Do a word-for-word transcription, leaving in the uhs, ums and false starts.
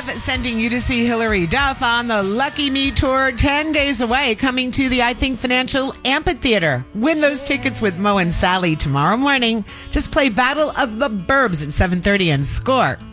sending you to see Hilary Duff on the Lucky Me Tour, ten days away, coming to the I Think Financial Amphitheater. Win those tickets with Mo and Sally tomorrow morning. Just play Battle of the Burbs at seven thirty and score.